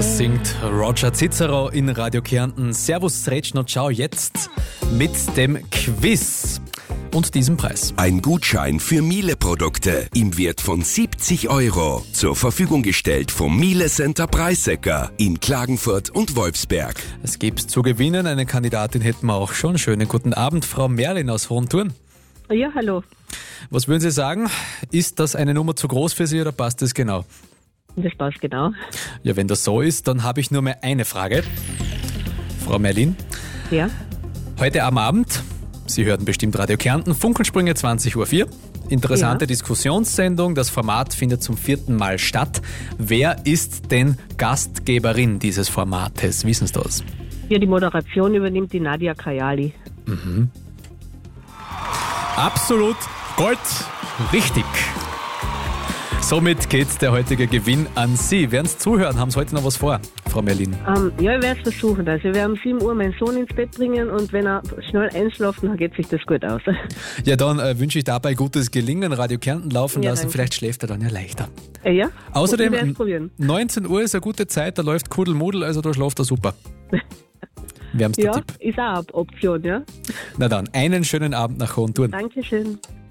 Das singt Roger Cicero in Radio Kärnten. Servus, Sretschn und ciao jetzt mit dem Quiz und diesem Preis. Ein Gutschein für Miele-Produkte im Wert von 70 €. Zur Verfügung gestellt vom Miele Center Preissecker in Klagenfurt und Wolfsberg. Es gibt zu gewinnen. Eine Kandidatin hätten wir auch schon. Schönen guten Abend, Frau Merlin aus Hohenthurn. Ja, hallo. Was würden Sie sagen? Ist das eine Nummer zu groß für Sie oder passt das genau? Das passt genau. Ja, wenn das so ist, dann habe ich nur mehr eine Frage. Frau Merlin, Ja. heute am Abend, Sie hörten bestimmt Radio Kärnten, Funkensprünge 20:04 Uhr. Interessante Ja. Diskussionssendung. Das Format findet zum 4. Mal statt. Wer ist denn Gastgeberin dieses Formates? Wissen Sie das? Ja, die Moderation übernimmt die Nadia Kajali. Absolut Gold. Richtig. Somit geht der heutige Gewinn an Sie. Werden Sie zuhören? Haben Sie heute noch was vor, Frau Merlin? Ja, ich werde es versuchen. Also wir werden um 7 Uhr meinen Sohn ins Bett bringen und wenn er schnell einschläft, dann geht sich das gut aus. Ja, dann wünsche ich dabei gutes Gelingen. Radio Kärnten laufen Ja, lassen. danke. Vielleicht schläft er dann ja leichter. Ja? Ich werde Außerdem, es probieren. 19 Uhr ist eine gute Zeit. Da läuft Kuddelmuddel, also da schläft er super. Wärmster Ja, Tipp. ist auch eine Option, ja. Na dann, einen schönen Abend nach Hohenthurn. Dankeschön.